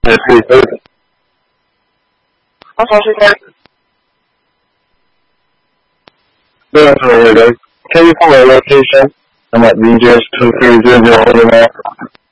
Yes, please. I'm sorry, Good afternoon, guys. Can you call my location? I'm at VJS 2300 over there.